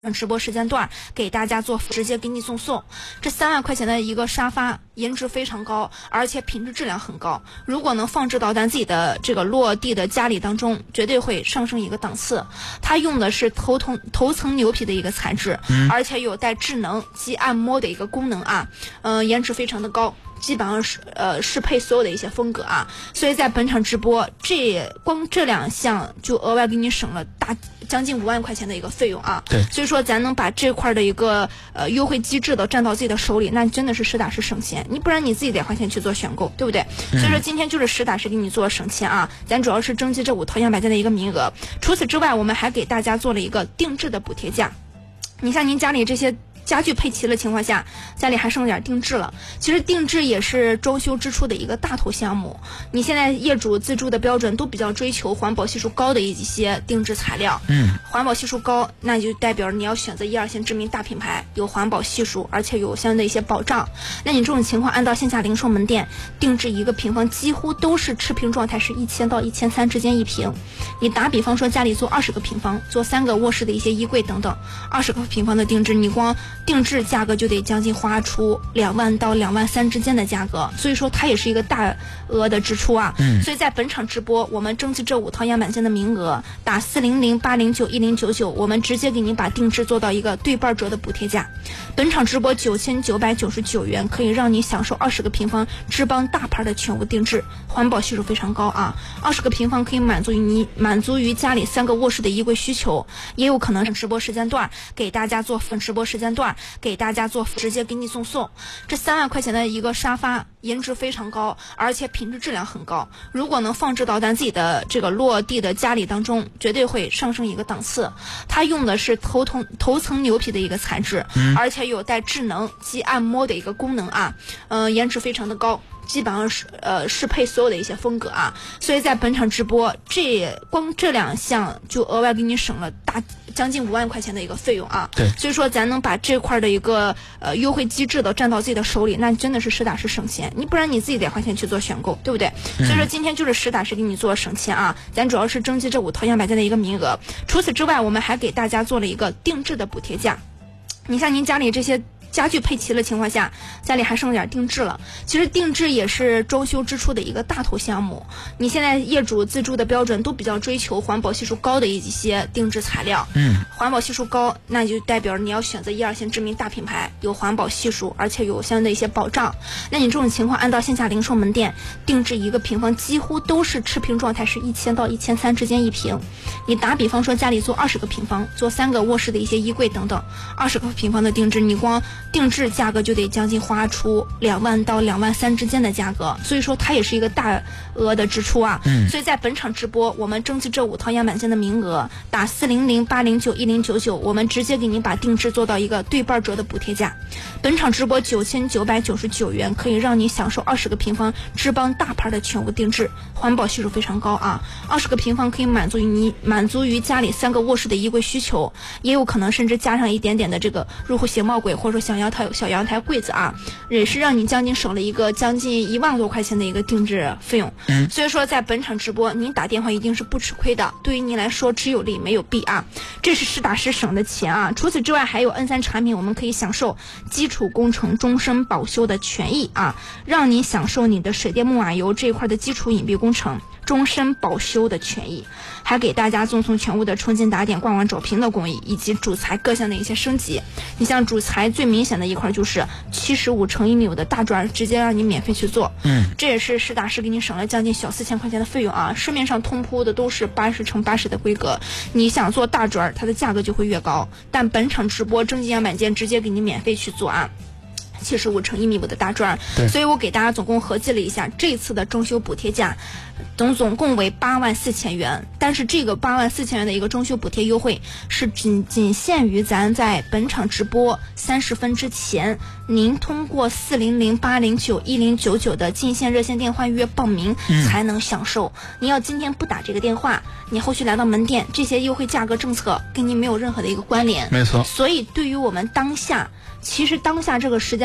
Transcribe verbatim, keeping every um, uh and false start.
直播时间段给大家做直接给你送送，这三万块钱的一个沙发，颜值非常高，而且品质质量很高。如果能放置到咱自己的这个落地的家里当中，绝对会上升一个档次。它用的是头层头层牛皮的一个材质，嗯、而且有带智能及按摩的一个功能啊，嗯、呃，颜值非常的高。基本上是呃适配所有的一些风格啊，所以在本场直播，这光这两项就额外给你省了大将近五万块钱的一个费用啊。 对， 所以说咱能把这块的一个呃优惠机制的占到自己的手里，那真的是实打实省钱。你不然你自己得花钱去做选购，对不对？嗯、所以说今天就是实打实给你做省钱啊。咱主要是征集这五套样板间的一个名额，除此之外，我们还给大家做了一个定制的补贴价。你像您家里这些家具配齐的情况下，家里还剩点定制了。其实定制也是装修支出的一个大头项目。你现在业主自住的标准都比较追求环保系数高的一些定制材料。嗯，环保系数高，那就代表你要选择一二线知名大品牌，有环保系数，而且有相应的一些保障。那你这种情况，按照线下零售门店定制一个平方，几乎都是持平状态，是一千到一千三之间一平。你打比方说家里做二十个平方，做三个卧室的一些衣柜等等，二十个平方的定制，你光定制价格就得将近花出两万到两万三之间的价格，所以说它也是一个大额的支出啊。嗯，所以在本场直播，我们征集这五套样板间的名额，打四零零八零九一零九九，我们直接给您把定制做到一个对半折的补贴价。本场直播九千九百九十九元，可以让你享受二十个平方志邦大牌的全屋定制，环保系数非常高啊。二十个平方可以满足于你满足于家里三个卧室的衣柜需求，也有可能是直播时间段给大家做直播时间段。给大家做直接给你送送，这三万块钱的一个沙发，颜值非常高，而且品质质量很高。如果能放置到咱自己的这个落地的家里当中，绝对会上升一个档次。它用的是头层头层牛皮的一个材质，嗯、而且有带智能及按摩的一个功能啊，嗯、呃，颜值非常的高。基本上是呃适配所有的一些风格啊，所以在本场直播，这光这两项就额外给你省了大将近五万块钱的一个费用啊。 对， 所以说咱能把这块的一个呃优惠机制的占到自己的手里，那真的是实打实省钱。你不然你自己得花钱去做选购，对不对？嗯、所以说今天就是实打实给你做省钱啊。咱主要是征集这五套样板间的一个名额，除此之外，我们还给大家做了一个定制的补贴价。你像您家里这些家具配齐的情况下，家里还剩点定制了。其实定制也是装修支出的一个大头项目。你现在业主自住的标准都比较追求环保系数高的一些定制材料。嗯，环保系数高，那就代表你要选择一二线知名大品牌，有环保系数，而且有相应的一些保障。那你这种情况，按照线下零售门店定制一个平方，几乎都是持平状态，是一千到一千三之间一平。你打比方说家里做二十个平方，做三个卧室的一些衣柜等等，二十个平方的定制，你光定制价格就得将近花出两万到两万三之间的价格，所以说它也是一个大额的支出啊。嗯、所以在本场直播，我们征集这五套样板间的名额，打四零零八零九一零九九，我们直接给您把定制做到一个对半折的补贴价。本场直播九千九百九十九元，可以让你享受二十个平方志邦大牌的全屋定制，环保系数非常高啊。二十个平方可以满足于你满足于家里三个卧室的衣柜需求，也有可能甚至加上一点点的这个入户鞋帽柜，或者说小阳台小阳台柜子啊，也是让你将近省了一个将近一万多块钱的一个定制费用。嗯，所以说在本场直播，您打电话一定是不吃亏的，对于您来说只有利没有弊啊，这是实打实省的钱啊。除此之外，还有 N 三 产品，我们可以享受基础工程终身保修的权益啊，让你享受你的水电木瓦油这一块的基础隐蔽工程终身保修的权益，还给大家赠送全屋的冲金打点、挂网找平的工艺，以及主材各项的一些升级。你像主材最明显的一块就是七十五乘一米五的大砖，直接让你免费去做。嗯，这也是实打实给你省了将近小四千块钱的费用啊。市面上通铺的都是八十乘八十的规格，你想做大砖，它的价格就会越高。但本场直播征集样板间直接给你免费去做啊。七十五乘一米五的大砖，所以我给大家总共合计了一下，这次的装修补贴价总总共为八万四千元。但是这个八万四千元的一个装修补贴优惠是仅仅限于咱在本场直播三十分之前，您通过四零零八零九一零九九的进线热线电话预约报名才能享受。嗯、您要今天不打这个电话，你后续来到门店，这些优惠价格政策跟您没有任何的一个关联。 没错。 所以对于我们当下，其实当下这个时间。